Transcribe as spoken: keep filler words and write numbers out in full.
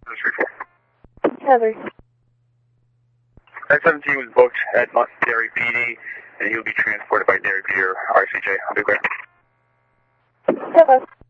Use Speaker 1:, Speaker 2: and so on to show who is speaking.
Speaker 1: Heather.
Speaker 2: nine seventeen was booked at Derry P D, and he will be transported by Derry P D or R C J. I'll be clear.
Speaker 1: Hello.